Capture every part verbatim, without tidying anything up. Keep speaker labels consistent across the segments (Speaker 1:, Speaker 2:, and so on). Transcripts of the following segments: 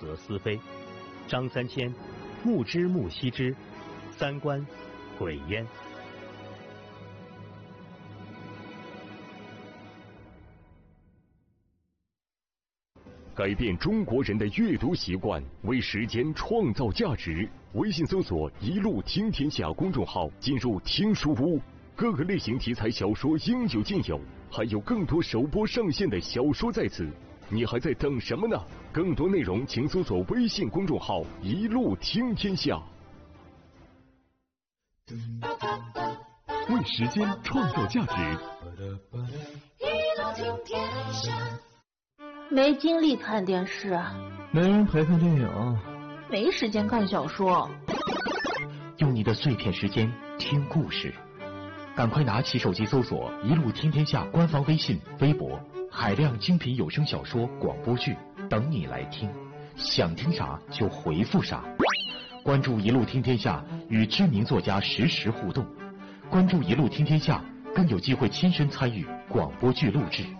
Speaker 1: 则思飞，张三千，目之木羲之，三观，鬼焉。
Speaker 2: 改变中国人的阅读习惯，为时间创造价值。微信搜索“一路听天下”公众号，进入听书屋，各个类型题材小说应有尽有，还有更多首播上线的小说在此。你还在等什么呢？更多内容请搜索微信公众号“一路听天下”。为时间创造价值。
Speaker 3: 一路听天下。
Speaker 4: 没精力看电视，
Speaker 5: 没人陪看电影，
Speaker 4: 没时间看小说。
Speaker 6: 用你的碎片时间听故事，赶快拿起手机搜索“一路听天下”官方微信、微博，海量精品有声小说、广播剧等你来听，想听啥就回复啥。关注“一路听天下”，与知名作家实时互动。关注“一路听天下”，更有机会亲身参与广播剧录制。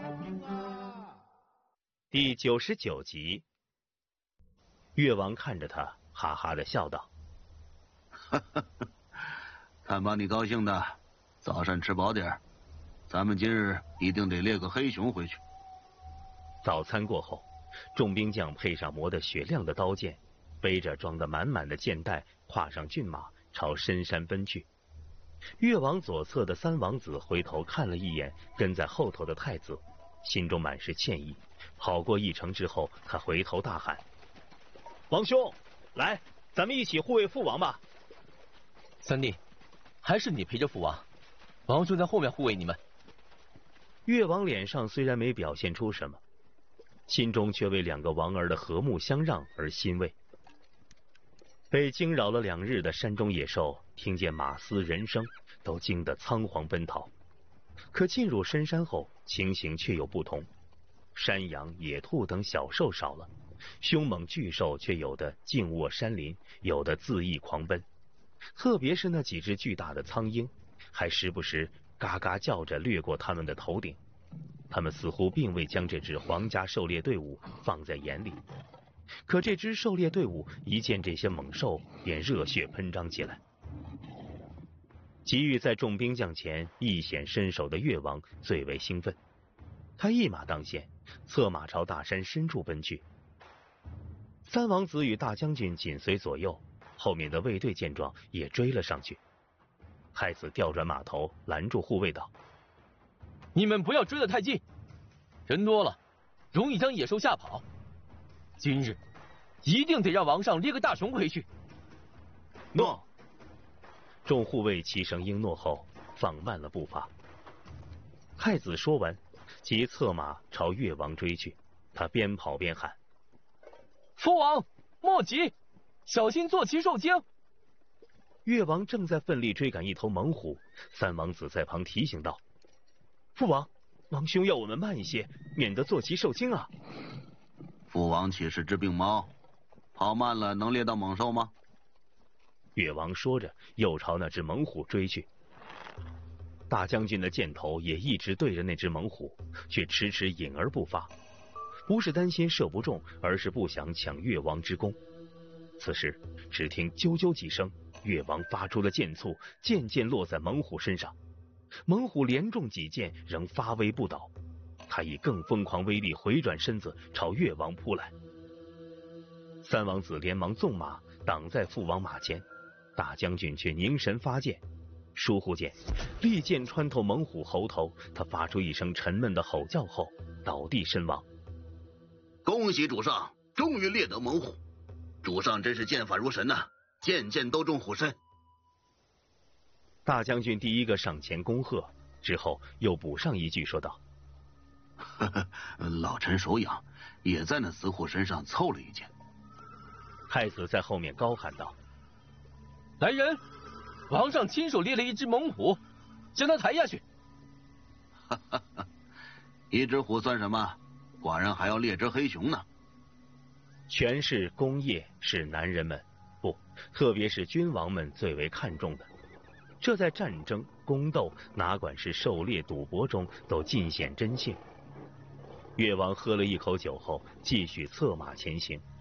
Speaker 1: 第九十九集，越王看着他，哈哈的笑道：“
Speaker 7: 哈哈，看把你高兴的，早膳吃饱点，咱们今日一定得猎个黑熊回去。”
Speaker 1: 早餐过后，众兵将配上磨得雪亮的刀剑，背着装得满满的箭袋，跨上骏马，朝深山奔去。越王左侧的三王子回头看了一眼跟在后头的太子，心中满是歉意。跑过一城之后，他回头大喊：“王兄，来，咱们一起护卫父王吧！”
Speaker 5: 三弟，还是你陪着父王，王兄在后面护卫你们。
Speaker 1: 越王脸上虽然没表现出什么，心中却为两个王儿的和睦相让而欣慰。被惊扰了两日的山中野兽听见马嘶人声，都惊得仓皇奔逃。可进入深山后，情形却有不同。山羊、野兔等小兽少了，凶猛巨兽却有的静卧山林，有的恣意狂奔。特别是那几只巨大的苍鹰，还时不时嘎嘎叫着掠过他们的头顶。他们似乎并未将这支皇家狩猎队伍放在眼里。可这支狩猎队伍一见这些猛兽，便热血喷张起来。急于在众兵将前一显身手的越王最为兴奋，他一马当先，策马朝大山深处奔去。三王子与大将军紧随左右，后面的卫队见状也追了上去。太子调转马头，拦住护卫道：“
Speaker 5: 你们不要追得太近，人多了容易将野兽吓跑。今日一定得让王上猎个大熊回去。”
Speaker 1: 诺。众护卫齐声应诺后，放慢了步伐。太子说完，即策马朝越王追去。他边跑边喊：“
Speaker 5: 父王，莫急，小心坐骑受惊。”
Speaker 1: 越王正在奋力追赶一头猛虎，三王子在旁提醒道：“父王，王兄要我们慢一些，免得坐骑受惊啊。”
Speaker 7: 父王岂是只病猫？跑慢了能猎到猛兽吗？
Speaker 1: 越王说着，又朝那只猛虎追去。大将军的箭头也一直对着那只猛虎，却迟迟隐而不发，不是担心射不中，而是不想抢越王之功。此时只听啾啾几声，越王发出了箭簇，箭箭落在猛虎身上。猛虎连中几箭，仍发威不倒。他以更疯狂威力回转身子，朝越王扑来。三王子连忙纵马挡在父王马前，大将军却凝神发箭，疏忽间利箭穿透猛虎喉头，他发出一声沉闷的吼叫后倒地身亡。
Speaker 7: 恭喜主上，终于猎得猛虎！主上真是剑法如神呐、啊，箭箭都中虎身。
Speaker 1: 大将军第一个上前恭贺，之后又补上一句说道：“
Speaker 7: 呵呵，老臣手痒，也在那死虎身上凑了一箭。”
Speaker 1: 太子在后面高喊道：“
Speaker 5: 来人，王上亲手猎了一只猛虎，将他抬下去。”
Speaker 7: 哈哈哈，一只虎算什么？寡人还要猎只黑熊呢。
Speaker 1: 权势、功业是男人们，不，特别是君王们最为看重的。这在战争、宫斗，哪管是狩猎、赌博中，都尽显真性。越王喝了一口酒后，继续策马前行。